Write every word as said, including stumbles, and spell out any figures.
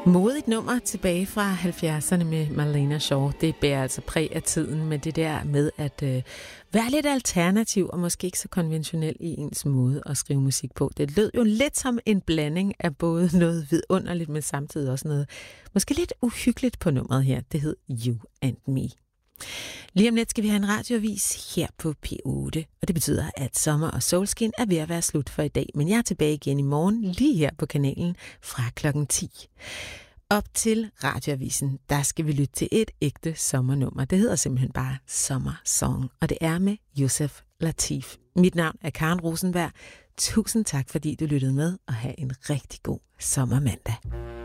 Modigt nummer tilbage fra halvfjerdserne med Marlena Shaw. Det bærer altså præg af tiden med det der med at øh, være lidt alternativ og måske ikke så konventionel i ens måde at skrive musik på. Det lød jo lidt som en blanding af både noget vidunderligt, men samtidig også noget måske lidt uhyggeligt på nummeret her. Det hed You and Me. Lige om lidt skal vi have en radioavis her på P otte, og det betyder, at sommer og solskin er ved at være slut for i dag. Men jeg er tilbage igen i morgen, lige her på kanalen fra klokken ti. Op til radioavisen, der skal vi lytte til et ægte sommernummer. Det hedder simpelthen bare Summer Song, og det er med Yusef Lateef. Mit navn er Karen Rosenberg. Tusind tak, fordi du lyttede med, og have en rigtig god sommermandag.